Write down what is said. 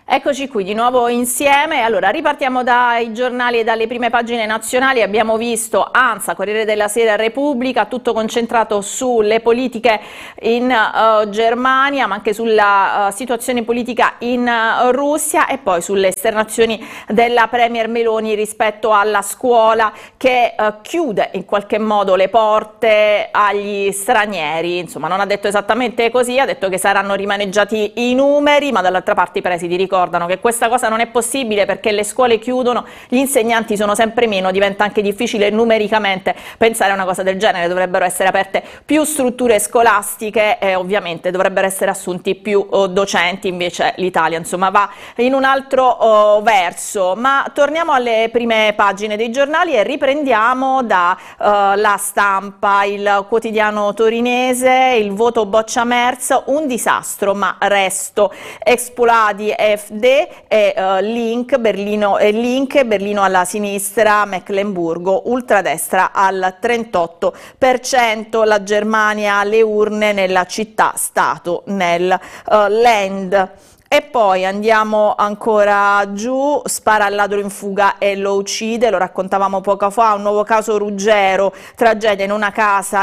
Eccoci qui di nuovo insieme. Allora, ripartiamo dai giornali e dalle prime pagine nazionali. Abbiamo visto ANSA, Corriere della Sera, Repubblica, tutto concentrato sulle politiche in Germania, ma anche sulla situazione politica in Russia e poi sulle esternazioni della Premier Meloni rispetto alla scuola che chiude in qualche modo le porte agli stranieri. Insomma, non ha detto esattamente così, ha detto che saranno rimaneggiati i numeri, ma dall'altra parte i presidi ricordano che questa cosa non è possibile perché le scuole chiudono, gli insegnanti sono sempre meno, diventa anche difficile numericamente pensare a una cosa del genere, dovrebbero essere aperte più strutture scolastiche e ovviamente dovrebbero essere assunti più docenti, invece l'Italia insomma va in un altro verso. Ma torniamo alle prime pagine dei giornali e riprendiamo da La Stampa, il quotidiano torinese, il voto boccia Merz, un disastro ma resto, Expoladi FD e Berlino alla sinistra, Mecklenburgo, ultradestra al 38%, la Germania alle urne nella città-stato nel Land. E poi andiamo ancora giù, spara al ladro in fuga e lo uccide, lo raccontavamo poco fa, un nuovo caso Ruggero, tragedia in una casa